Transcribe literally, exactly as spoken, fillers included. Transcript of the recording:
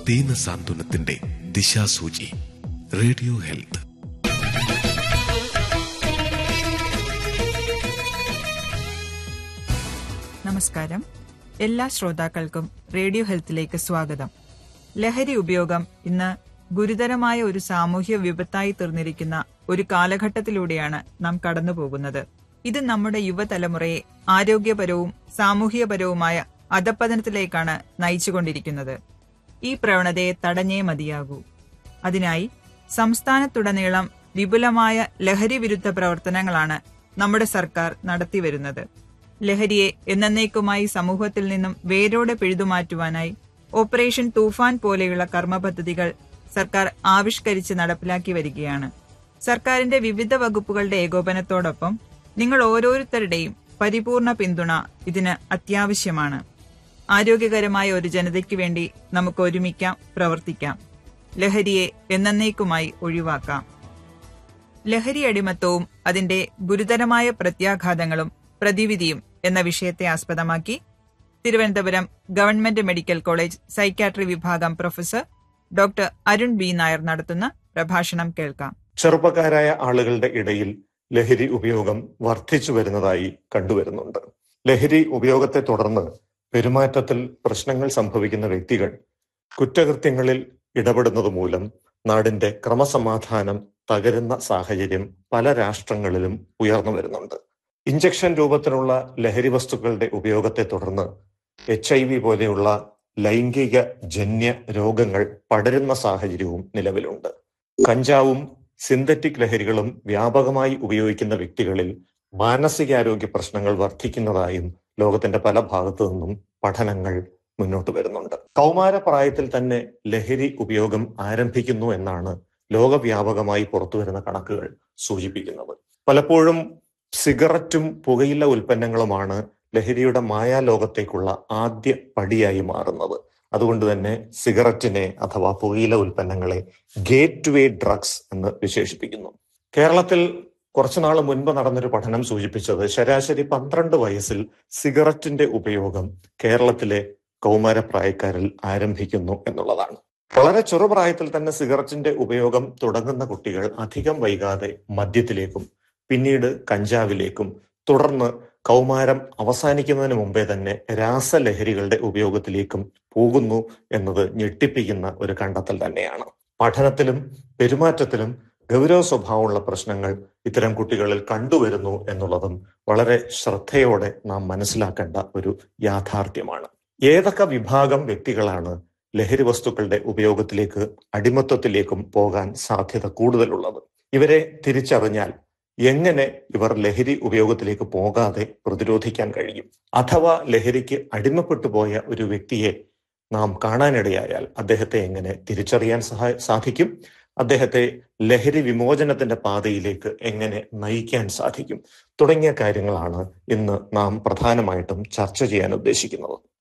ദീനസാന്ത്വനത്തിന്റെ ദിശാസൂചി. Radio health. നമസ്കാരം. എല്ലാ ശ്രോതാക്കൾക്കും റേഡിയോ ഹെൽത്തിലേക്ക് സ്വാഗതം. ലഹരി ഉപയോഗം ഇന്ന് ഗുരുതരമായ ഒരു സാമൂഹ്യ വിപത്തായി തീർന്നിരിക്കുന്ന ഒരു കാലഘട്ടത്തിലൂടെയാണ് നാം കടന്നുപോകുന്നത്. ഇത് നമ്മുടെ യുവതലമുറയെ ആരോഗ്യപരവും സാമൂഹ്യപരവുമായ അധപ്പതനത്തിലേക്കാണ് നയിച്ചുകൊണ്ടിരിക്കുന്നത്. ഈ പ്രവണതയെ തടഞ്ഞേ മതിയാകൂ. അതിനായി സംസ്ഥാനത്തുടനീളം വിപുലമായ ലഹരി വിരുദ്ധ പ്രവർത്തനങ്ങളാണ് നമ്മുടെ സർക്കാർ നടത്തിവരുന്നത്. ലഹരിയെ എന്നേക്കുമായി സമൂഹത്തിൽ നിന്നും വേരോടെ പിഴുതുമാറ്റുവാനായി ഓപ്പറേഷൻ തൂഫാൻ പോലെയുള്ള കർമ്മ പദ്ധതികൾ സർക്കാർ ആവിഷ്കരിച്ച് നടപ്പിലാക്കി വരികയാണ്. സർക്കാരിന്റെ വിവിധ വകുപ്പുകളുടെ ഏകോപനത്തോടൊപ്പം നിങ്ങൾ ഓരോരുത്തരുടെയും പരിപൂർണ പിന്തുണ ഇതിന് അത്യാവശ്യമാണ്. ആരോഗ്യകരമായ ഒരു ജനതയ്ക്ക് വേണ്ടി നമുക്ക് ഒരുമിക്കാം, പ്രവർത്തിക്കാം. ലഹരിയെ എന്നേക്കുമായി ഒഴിവാക്കാം. ലഹരി അടിമത്തവും അതിന്റെ ഗുരുതരമായ പ്രത്യാഘാതങ്ങളും പ്രതിവിധിയും എന്ന വിഷയത്തെ ആസ്പദമാക്കി Thiruvananthapuram government medical college psychiatry വിഭാഗം professor doctor Arun B Nair നടത്തുന്ന പ്രഭാഷണം കേൾക്കാം. ചെറുപ്പക്കാരായ ആളുകളുടെ ഇടയിൽ ലഹരി ഉപയോഗം വർദ്ധിച്ചു വരുന്നതായി കണ്ടുവരുന്നുണ്ട്. ലഹരി ഉപയോഗത്തെ തുടർന്ന് പെരുമാറ്റത്തിൽ പ്രശ്നങ്ങൾ സംഭവിക്കുന്ന വ്യക്തികൾ കുറ്റകൃത്യങ്ങളിൽ ഇടപെടുന്നത് മൂലം നാടിന്റെ ക്രമസമാധാനം തകരുന്ന സാഹചര്യം പല രാഷ്ട്രങ്ങളിലും ഉയർന്നു വരുന്നുണ്ട്. ഇഞ്ചക്ഷൻ രൂപത്തിലുള്ള ലഹരി വസ്തുക്കളുടെ ഉപയോഗത്തെ തുടർന്ന് എച്ച് ഐ വി പോലെയുള്ള ലൈംഗിക ജന്യ രോഗങ്ങൾ പടരുന്ന സാഹചര്യവും നിലവിലുണ്ട്. കഞ്ചാവും സിന്തറ്റിക് ലഹരികളും വ്യാപകമായി ഉപയോഗിക്കുന്ന വ്യക്തികളിൽ മാനസികാരോഗ്യ പ്രശ്നങ്ങൾ വർദ്ധിക്കുന്നതായും ലോകത്തിന്റെ പല ഭാഗത്തു നിന്നും പഠനങ്ങൾ മുന്നോട്ട് വരുന്നുണ്ട്. കൗമാരപ്രായത്തിൽ തന്നെ ലഹരി ഉപയോഗം ആരംഭിക്കുന്നു എന്നാണ് ലോകവ്യാപകമായി പുറത്തുവരുന്ന കണക്കുകൾ സൂചിപ്പിക്കുന്നത്. പലപ്പോഴും സിഗരറ്റും പുകയില ഉൽപ്പന്നങ്ങളുമാണ് ലഹരിയുടെ മായാലോകത്തേക്കുള്ള ആദ്യ പടിയായി മാറുന്നത്. അതുകൊണ്ട് തന്നെ സിഗരറ്റിനെ അഥവാ പുകയില ഉൽപ്പന്നങ്ങളെ ഗേറ്റ് വേ ഡ്രഗ്സ് എന്ന് വിശേഷിപ്പിക്കുന്നു. കേരളത്തിൽ കുറച്ചുനാൾ മുൻപ് നടന്നൊരു പഠനം സൂചിപ്പിച്ചത് ശരാശരി പന്ത്രണ്ട് വയസ്സിൽ സിഗരറ്റിന്റെ ഉപയോഗം കേരളത്തിലെ കൗമാരപ്രായക്കാരിൽ ആരംഭിക്കുന്നു എന്നുള്ളതാണ്. വളരെ ചെറുപ്രായത്തിൽ തന്നെ സിഗരറ്റിന്റെ ഉപയോഗം തുടങ്ങുന്ന കുട്ടികൾ അധികം വൈകാതെ മദ്യത്തിലേക്കും പിന്നീട് കഞ്ചാവിലേക്കും തുടർന്ന് കൗമാരം അവസാനിക്കുന്നതിന് മുമ്പേ തന്നെ രാസലഹരികളുടെ ഉപയോഗത്തിലേക്കും പോകുന്നു എന്നത് ഞെട്ടിപ്പിക്കുന്ന ഒരു കണ്ടെത്തൽ തന്നെയാണ്. പഠനത്തിലും പെരുമാറ്റത്തിലും ഗൗരവ സ്വഭാവമുള്ള പ്രശ്നങ്ങൾ ഇത്തരം കുട്ടികളിൽ കണ്ടുവരുന്നു എന്നുള്ളതും വളരെ ശ്രദ്ധയോടെ നാം മനസ്സിലാക്കേണ്ട ഒരു യാഥാർത്ഥ്യമാണ്. ഏതൊക്കെ വിഭാഗം വ്യക്തികളാണ് ലഹരി വസ്തുക്കളുടെ ഉപയോഗത്തിലേക്ക് അടിമത്വത്തിലേക്കും പോകാൻ സാധ്യത കൂടുതലുള്ളത്? ഇവരെ തിരിച്ചറിഞ്ഞാൽ എങ്ങനെ ഇവർ ലഹരി ഉപയോഗത്തിലേക്ക് പോകാതെ പ്രതിരോധിക്കാൻ കഴിയും? അഥവാ ലഹരിക്ക് അടിമപ്പെട്ടു പോയ ഒരു വ്യക്തിയെ നാം കാണാനിടയായാൽ അദ്ദേഹത്തെ എങ്ങനെ തിരിച്ചറിയാൻ സഹാ സാധിക്കും? അദ്ദേഹത്തെ ലഹരി വിമോചനത്തിന്റെ പാതയിലേക്ക് എങ്ങനെ നയിക്കാൻ സാധിക്കും? തുടങ്ങിയ കാര്യങ്ങളാണ് ഇന്ന് നാം പ്രധാനമായിട്ടും ചർച്ച ചെയ്യാൻ ഉദ്ദേശിക്കുന്നത്.